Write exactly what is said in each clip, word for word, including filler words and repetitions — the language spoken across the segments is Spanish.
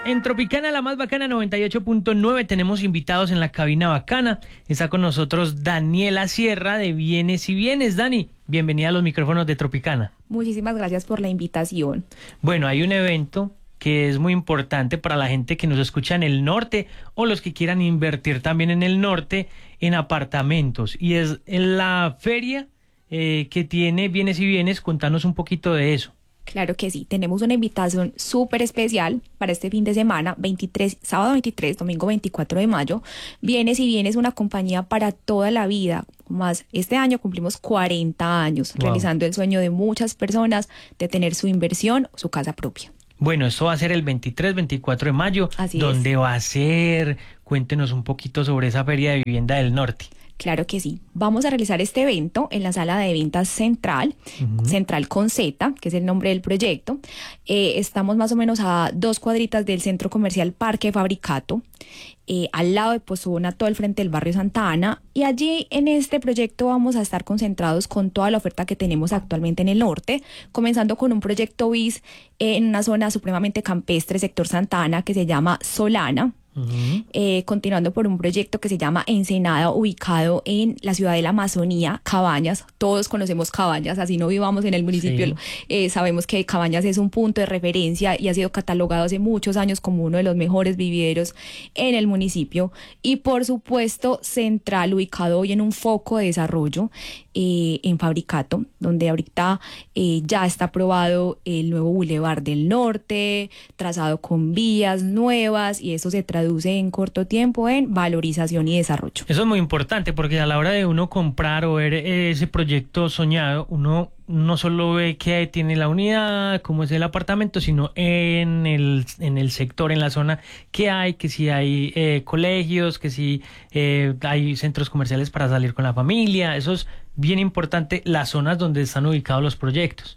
En Tropicana, la más bacana, noventa y ocho punto nueve, tenemos invitados en la cabina bacana. Está con nosotros Daniela Sierra de Bienes y Bienes. Dani, bienvenida a los micrófonos de Tropicana. Muchísimas gracias por la invitación. Bueno, hay un evento que es muy importante para la gente que nos escucha en el norte o los que quieran invertir también en el norte en apartamentos. Y es en la feria eh, que tiene Bienes y Bienes. Contanos un poquito de eso. Claro que sí, tenemos una invitación súper especial para este fin de semana, veintitrés, sábado veintitrés, domingo veinticuatro de mayo. Bienes y Bienes, una compañía para toda la vida. Más este año cumplimos cuarenta años, wow, realizando el sueño de muchas personas de tener su inversión, su casa propia. Bueno, esto va a ser el veintitrés, veinticuatro de mayo. Así ¿Dónde es. va a ser? Cuéntenos un poquito sobre esa Feria de Vivienda del Norte. Claro que sí. Vamos a realizar este evento en la sala de ventas Central, uh-huh. Central con Z, que es el nombre del proyecto. Eh, estamos más o menos a dos cuadritas del centro comercial Parque Fabricato, eh, al lado de Pozona, todo el frente del barrio Santa Ana. Y allí en este proyecto vamos a estar concentrados con toda la oferta que tenemos actualmente en el norte, comenzando con un proyecto bis eh, en una zona supremamente campestre, sector Santa Ana, que se llama Solana. Uh-huh. Eh, continuando por un proyecto que se llama Ensenada, ubicado en la ciudad de la Amazonía, Cabañas. Todos conocemos Cabañas, así no vivamos en el municipio, sí. eh, sabemos que Cabañas es un punto de referencia y ha sido catalogado hace muchos años como uno de los mejores vivideros en el municipio. Y por supuesto Central, ubicado hoy en un foco de desarrollo eh, en Fabricato, donde ahorita eh, ya está aprobado el nuevo Boulevard del Norte, trazado con vías nuevas, y eso se traduce en corto tiempo en valorización y desarrollo. Eso es muy importante, porque a la hora de uno comprar o ver ese proyecto soñado, uno no solo ve que tiene la unidad, cómo es el apartamento, sino en el, en el sector, en la zona, que hay, que si hay eh, colegios, que si eh, hay centros comerciales para salir con la familia. Eso es bien importante, las zonas donde están ubicados los proyectos.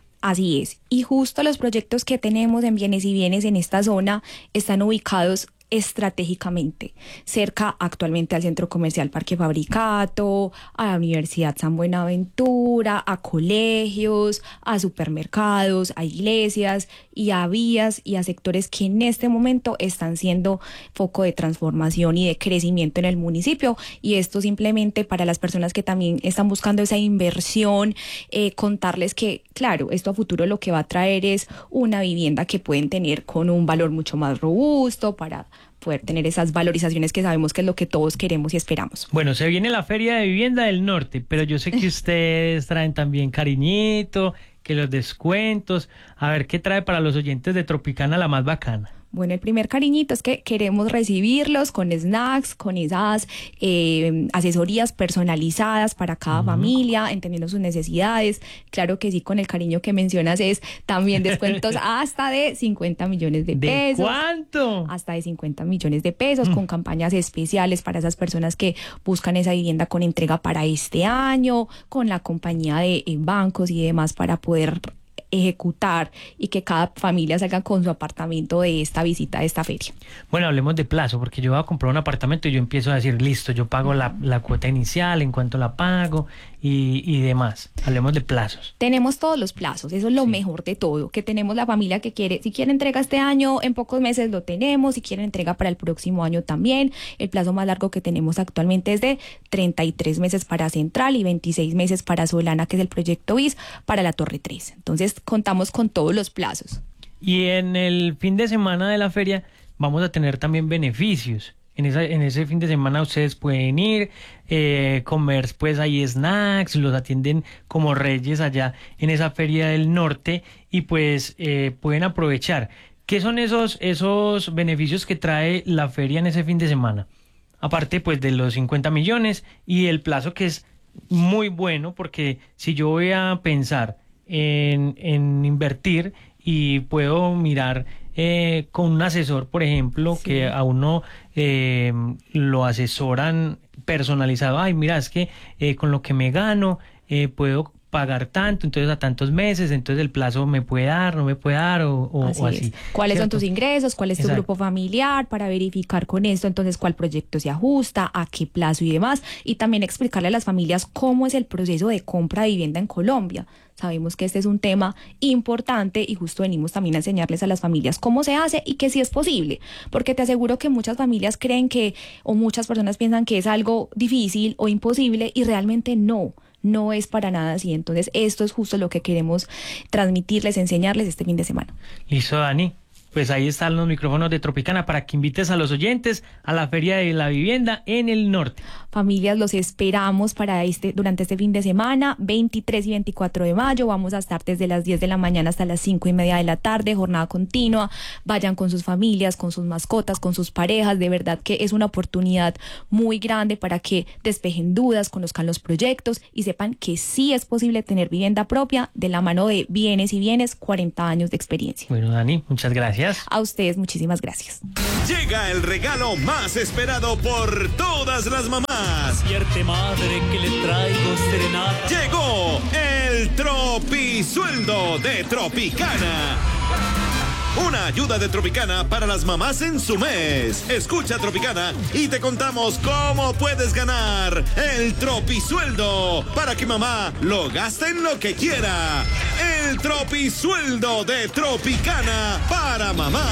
Así es, y justo los proyectos que tenemos en Bienes y Bienes en esta zona están ubicados estratégicamente, cerca actualmente al centro comercial Parque Fabricato, a la Universidad San Buenaventura, a colegios, a supermercados, a iglesias y a vías y a sectores que en este momento están siendo foco de transformación y de crecimiento en el municipio. Y esto simplemente para las personas que también están buscando esa inversión, eh, contarles que, claro, esto a futuro lo que va a traer es una vivienda que pueden tener con un valor mucho más robusto para poder tener esas valorizaciones que sabemos que es lo que todos queremos y esperamos. Bueno, se viene la Feria de Vivienda del Norte, pero yo sé que ustedes traen también cariñito, que los descuentos. A ver, ¿qué trae para los oyentes de Tropicana la más bacana? Bueno, el primer cariñito es que queremos recibirlos con snacks, con esas eh, asesorías personalizadas para cada uh-huh. familia, entendiendo sus necesidades. Claro que sí, con el cariño que mencionas es también descuentos hasta de cincuenta millones de pesos. ¿De cuánto? Hasta de cincuenta millones de pesos, uh-huh. con campañas especiales para esas personas que buscan esa vivienda con entrega para este año, con la compañía de eh, bancos y demás para poder ejecutar y que cada familia salga con su apartamento de esta visita, de esta feria. Bueno, hablemos de plazo, porque yo voy a comprar un apartamento y yo empiezo a decir, listo, yo pago la, la cuota inicial, en cuanto la pago y, y demás. Hablemos de plazos. Tenemos todos los plazos, eso es lo sí. mejor de todo, que tenemos la familia que quiere, si quiere entrega este año, en pocos meses lo tenemos, si quiere entrega para el próximo año también. El plazo más largo que tenemos actualmente es de treinta y tres meses para Central y veintiséis meses para Solana, que es el proyecto bis, para la Torre tres. Entonces, contamos con todos los plazos. Y en el fin de semana de la feria vamos a tener también beneficios. En, esa, en ese fin de semana ustedes pueden ir, eh, comer pues ahí snacks, los atienden como reyes allá en esa feria del norte y pues eh, pueden aprovechar. ¿Qué son esos, esos beneficios que trae la feria en ese fin de semana? Aparte pues de los cincuenta millones y el plazo, que es muy bueno, porque si yo voy a pensar En, en invertir y puedo mirar eh, con un asesor, por ejemplo, sí. que a uno eh, lo asesoran personalizado. Ay, mira, es que eh, con lo que me gano eh, puedo pagar tanto, entonces a tantos meses, entonces el plazo me puede dar, no me puede dar o, o así. o así. ¿Cuáles ¿cierto? son tus ingresos? ¿Cuál es tu Exacto. grupo familiar? Para verificar con esto, entonces, cuál proyecto se ajusta, a qué plazo y demás. Y también explicarle a las familias cómo es el proceso de compra de vivienda en Colombia. Sabemos que este es un tema importante y justo venimos también a enseñarles a las familias cómo se hace y que sí es posible. Porque te aseguro que muchas familias creen que, o muchas personas piensan que es algo difícil o imposible y realmente no. No es para nada así. Entonces, esto es justo lo que queremos transmitirles, enseñarles este fin de semana. Listo, Dani. Pues ahí están los micrófonos de Tropicana para que invites a los oyentes a la Feria de la Vivienda en el norte. Familias, los esperamos para este durante este fin de semana, veintitrés y veinticuatro de mayo. Vamos a estar desde las diez de la mañana hasta las cinco y media de la tarde, jornada continua. Vayan con sus familias, con sus mascotas, con sus parejas. De verdad que es una oportunidad muy grande para que despejen dudas, conozcan los proyectos y sepan que sí es posible tener vivienda propia de la mano de Bienes y Bienes, cuarenta años de experiencia. Bueno, Dani, muchas gracias. A ustedes, muchísimas gracias. Llega el regalo más esperado por todas las mamás. Despierte, madre, que le traigo serenata. Llegó el Tropisueldo de Tropicana. Una ayuda de Tropicana para las mamás en su mes. Escucha Tropicana y te contamos cómo puedes ganar el Tropisueldo para que mamá lo gaste en lo que quiera. El Tropisueldo de Tropicana para mamá.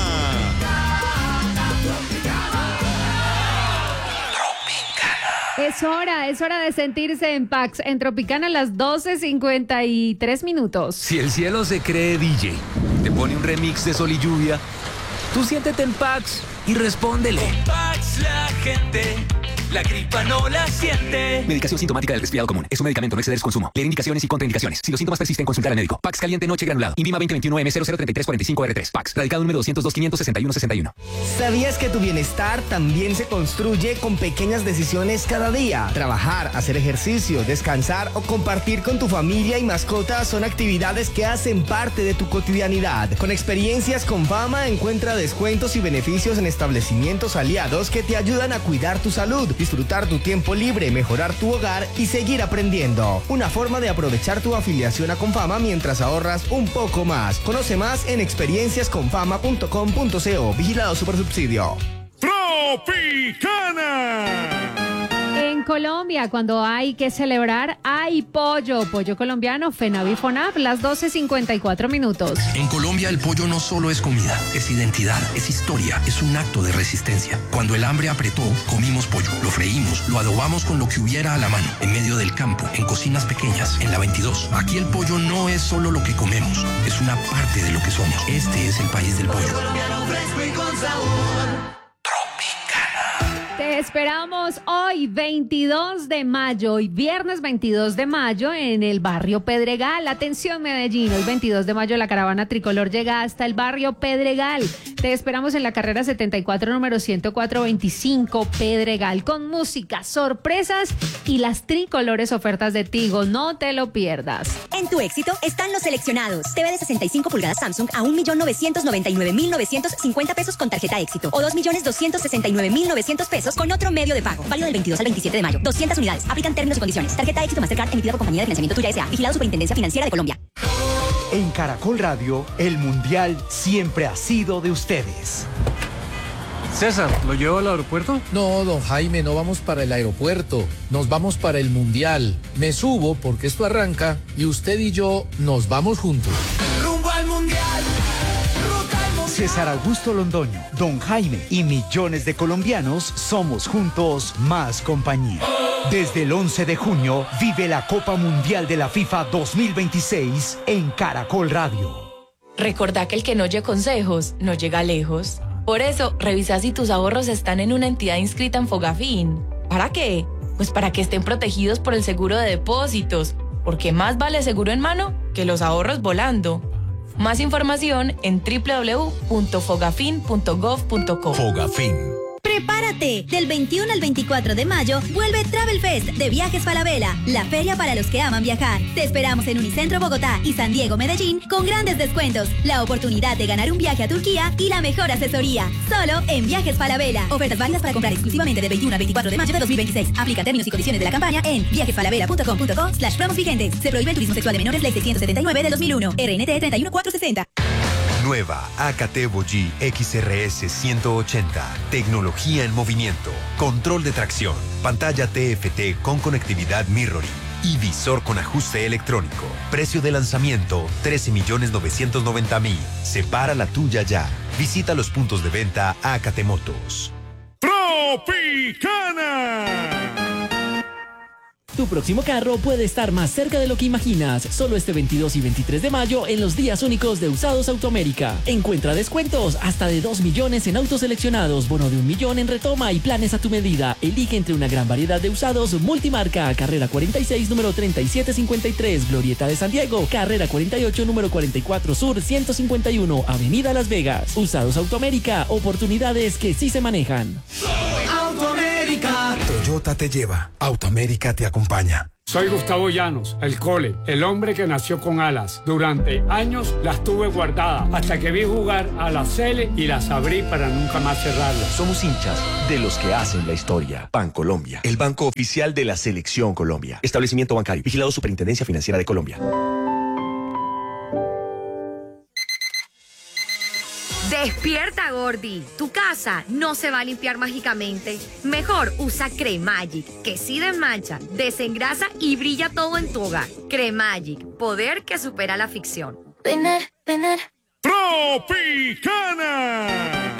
Es hora, es hora de sentirse en Pax, en Tropicana a las doce cincuenta y tres minutos. Si el cielo se cree D J, te pone un remix de Sol y Lluvia, tú siéntete en Pax y respóndele. Pax, la gente, la gripa no la siente. Medicación sintomática del resfriado común. Es un medicamento, no exceder su consumo. Leer indicaciones y contraindicaciones. Si los síntomas persisten, consultar al médico. Pax caliente noche granulado. Invima veinte veintiuno M cero cero treinta y tres cuarenta y cinco R tres. Pax. Radicado número doscientos dos quinientos sesenta y uno sesenta y uno. ¿Sabías que tu bienestar también se construye con pequeñas decisiones cada día? Trabajar, hacer ejercicio, descansar o compartir con tu familia y mascotas son actividades que hacen parte de tu cotidianidad. Con Experiencias Confama encuentra descuentos y beneficios en establecimientos aliados que te ayudan a cuidar tu salud, disfrutar tu tiempo libre, mejorar tu hogar y seguir aprendiendo. Una forma de aprovechar tu afiliación a Confama mientras ahorras un poco más. Conoce más en experiencias confama punto com punto co. Vigilado Supersubsidio. Tropicana. En Colombia, cuando hay que celebrar, hay pollo. Pollo colombiano, FENAVI FONAP, las doce cincuenta y cuatro minutos. En Colombia el pollo no solo es comida, es identidad, es historia, es un acto de resistencia. Cuando el hambre apretó, comimos pollo, lo freímos, lo adobamos con lo que hubiera a la mano, en medio del campo, en cocinas pequeñas, en la veintidós. Aquí el pollo no es solo lo que comemos, es una parte de lo que somos. Este es el país del pollo. Te esperamos hoy, veintidós de mayo, hoy viernes veintidós de mayo, en el barrio Pedregal. Atención, Medellín, hoy veintidós de mayo la caravana tricolor llega hasta el barrio Pedregal. Te esperamos en la carrera setenta y cuatro, número ciento cuatro veinticinco, Pedregal, con música, sorpresas y las tricolores ofertas de Tigo. No te lo pierdas. En tu éxito están los seleccionados. T V de sesenta y cinco pulgadas Samsung a un millón novecientos noventa y nueve mil novecientos cincuenta pesos con tarjeta éxito o dos millones doscientos sesenta y nueve mil novecientos pesos con otro medio de pago. Válido del veintidós al veintisiete de mayo. doscientas unidades. Aplican términos y condiciones. Tarjeta éxito Mastercard emitida por Compañía de Financiamiento Tuya S A. Vigilado Superintendencia Financiera de Colombia. En Caracol Radio, el Mundial siempre ha sido de ustedes. César, ¿lo llevo al aeropuerto? No, don Jaime, no vamos para el aeropuerto. Nos vamos para el Mundial. Me subo porque esto arranca y usted y yo nos vamos juntos. Rumbo al Mundial. César Augusto Londoño, don Jaime y millones de colombianos somos juntos más compañía. Desde el once de junio vive la Copa Mundial de la FIFA dos mil veintiséis en Caracol Radio. Recordá que el que no oye consejos no llega lejos. Por eso, revisa si tus ahorros están en una entidad inscrita en Fogafín. ¿Para qué? Pues para que estén protegidos por el seguro de depósitos, porque más vale seguro en mano que los ahorros volando. Más información en doble u doble u doble u punto fogafin punto gov punto co. Fogafín. ¡Prepárate! Del veintiuno al veinticuatro de mayo vuelve Travel Fest de Viajes Falabella, la feria para los que aman viajar. Te esperamos en Unicentro Bogotá y San Diego Medellín con grandes descuentos, la oportunidad de ganar un viaje a Turquía y la mejor asesoría. Solo en Viajes Falabella. Ofertas válidas para comprar exclusivamente del veintiuno al veinticuatro de mayo de dos mil veintiséis. Aplican términos y condiciones de la campaña en viajesfalabella punto com punto co slash promos vigentes. Se prohíbe el turismo sexual de menores, ley seiscientos setenta y nueve de dos mil uno. R N T treinta y uno mil cuatrocientos sesenta. Nueva A K T Vogi X R S ciento ochenta. Tecnología en movimiento. Control de tracción. Pantalla T F T con conectividad mirroring. Y visor con ajuste electrónico. Precio de lanzamiento trece millones novecientos noventa mil. Separa la tuya ya. Visita los puntos de venta A K T Motos. Tropicana. Tu próximo carro puede estar más cerca de lo que imaginas. Solo este veintidós y veintitrés de mayo en los días únicos de Usados Autoamérica. Encuentra descuentos hasta de dos millones en autos seleccionados, bono de un millón en retoma y planes a tu medida. Elige entre una gran variedad de usados multimarca. Carrera cuarenta y seis, número treinta y siete cincuenta y tres, Glorieta de San Diego. Carrera cuarenta y ocho, número cuarenta y cuatro Sur, ciento cincuenta y uno, Avenida Las Vegas. Usados Autoamérica, oportunidades que sí se manejan. Autoamérica. Toyota te lleva, Autoamérica te acompaña. Soy Gustavo Llanos, el Cole, el hombre que nació con alas. Durante años las tuve guardadas hasta que vi jugar a la Cele y las abrí para nunca más cerrarlas. Somos hinchas de los que hacen la historia. Bancolombia, el banco oficial de la Selección Colombia. Establecimiento bancario, vigilado Superintendencia Financiera de Colombia. Despierta, Gordi. Tu casa no se va a limpiar mágicamente. Mejor usa Cremagic, que sí desmancha, desengrasa y brilla todo en tu hogar. Cremagic, poder que supera la ficción. Tener, tener. Tropicana.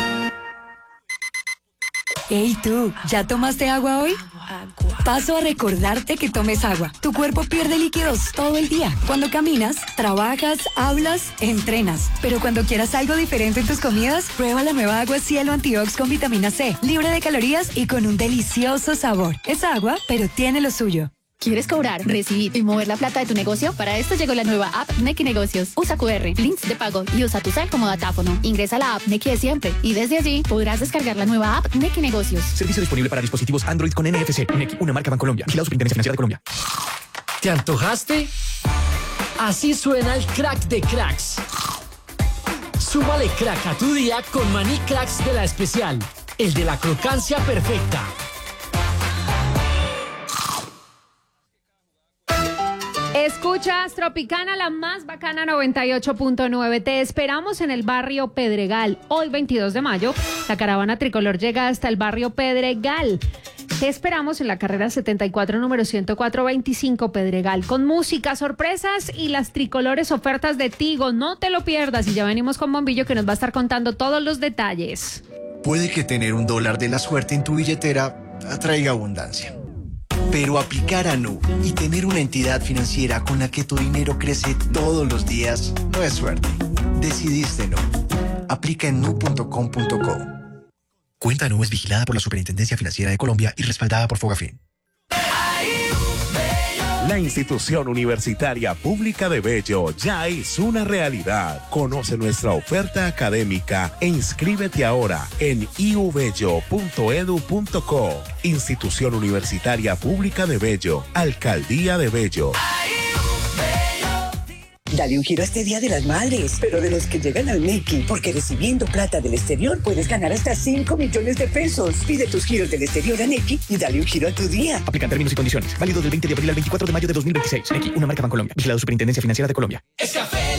Hey tú, ¿ya tomaste agua hoy? Paso a recordarte que tomes agua. Tu cuerpo pierde líquidos todo el día. Cuando caminas, trabajas, hablas, entrenas. Pero cuando quieras algo diferente en tus comidas, prueba la nueva agua Cielo Antiox con vitamina C, libre de calorías y con un delicioso sabor. Es agua, pero tiene lo suyo. ¿Quieres cobrar, recibir y mover la plata de tu negocio? Para esto llegó la nueva app Nequi Negocios. Usa Q R, links de pago y usa tu cel como datáfono. Ingresa a la app Nequi de siempre y desde allí podrás descargar la nueva app Nequi Negocios. Servicio disponible para dispositivos Android con N F C. Nequi, una marca Bancolombia. Vigilado Superintendencia Financiera de Colombia. ¿Te antojaste? Así suena el crack de cracks. Súbale crack a tu día con maní cracks de La Especial. El de la crocancia perfecta. Escuchas Tropicana, la más bacana noventa y ocho punto nueve. Te esperamos en el barrio Pedregal. Hoy, veintidós de mayo, la caravana tricolor llega hasta el barrio Pedregal. Te esperamos en la carrera setenta y cuatro, número ciento cuatro veinticinco, Pedregal, con música, sorpresas y las tricolores ofertas de Tigo. No te lo pierdas y ya venimos con Bombillo, que nos va a estar contando todos los detalles. Puede que tener un dólar de la suerte en tu billetera atraiga abundancia. Pero aplicar a Nu y tener una entidad financiera con la que tu dinero crece todos los días no es suerte. Decidiste Nu. Aplica en nu punto com punto co. Cuenta Nu es vigilada por la Superintendencia Financiera de Colombia y respaldada por Fogafín. La institución universitaria pública de Bello ya es una realidad. Conoce nuestra oferta académica e inscríbete ahora en i u bello punto e d u punto co. Institución Universitaria Pública de Bello, Alcaldía de Bello. Dale un giro a este Día de las Madres, pero de los que llegan al Nequi, porque recibiendo plata del exterior puedes ganar hasta cinco millones de pesos. Pide tus giros del exterior a Nequi y dale un giro a tu día. Aplican términos y condiciones. Válido del veinte de abril al veinticuatro de mayo de dos mil veintiséis. Nequi, una marca Bancolombia. Vigilado Superintendencia Financiera de Colombia. Es café.